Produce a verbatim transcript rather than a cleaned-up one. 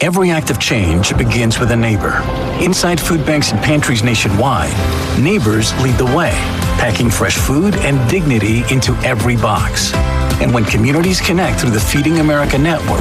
Every act of change begins with a neighbor. Inside food banks and pantries nationwide, neighbors lead the way, packing fresh food and dignity into every box. And when communities connect through the Feeding America Network,